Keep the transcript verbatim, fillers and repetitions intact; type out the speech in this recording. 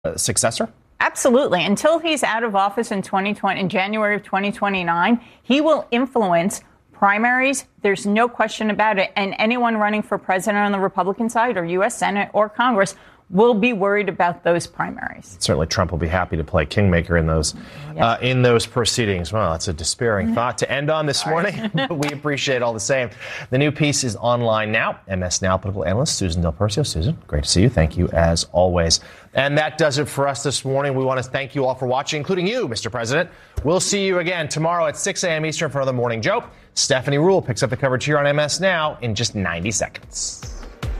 uh, successor? Absolutely. Until he's out of office in twenty twenty, in January of twenty twenty-nine, he will influence primaries. There's no question about it. And anyone running for president on the Republican side or U S Senate or Congress will be worried about those primaries. Certainly Trump will be happy to play kingmaker in those yes. uh, in those proceedings. Well, that's a despairing thought to end on this morning, but we appreciate it all the same. The new piece is online now. M S Now political analyst Susan Del Percio. Susan, great to see you. Thank you as always. And that does it for us this morning. We want to thank you all for watching, including you, Mister President. We'll see you again tomorrow at six a.m. Eastern for another Morning Joe. Stephanie Ruhle picks up the coverage here on M S Now in just ninety seconds.